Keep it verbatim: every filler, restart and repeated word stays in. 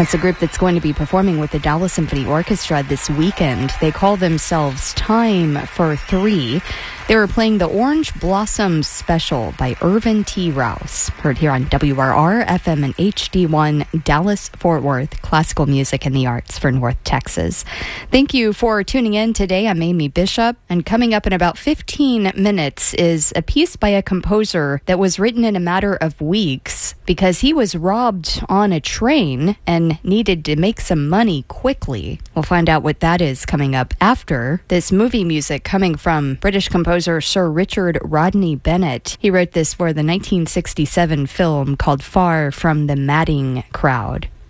That's a group that's going to be performing with the Dallas Symphony Orchestra this weekend. They call themselves Time for Three. They were playing the Orange Blossom Special by Irvin T. Rouse. Heard here on W R R, F M and H D one, Dallas-Fort Worth, classical music and the arts for North Texas. Thank you for tuning in today. I'm Amy Bishop, and coming up in about fifteen minutes is a piece by a composer that was written in a matter of weeks because he was robbed on a train and needed to make some money quickly. We'll find out what that is coming up after this movie music coming from British composer Sir Richard Rodney Bennett. He wrote this for the nineteen sixty-seven film called Far from the Madding Crowd.